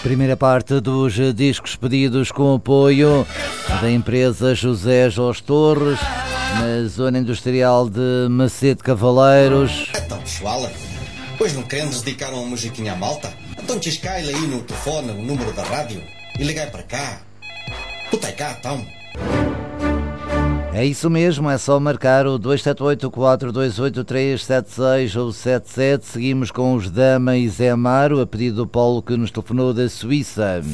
Primeira parte dos discos pedidos com apoio da empresa José Jorge Torres, na zona industrial de Macedo Cavaleiros. Então, pessoal, pois não queremos dedicar uma musiquinha à malta? Então descai-lhe aí no telefone o número da rádio e ligai para cá. Tu tá cá, então. É isso mesmo, é só marcar o 278-428-376 ou 77. Seguimos com os Dama e Zé Amaro, a pedido do Paulo que nos telefonou da Suíça.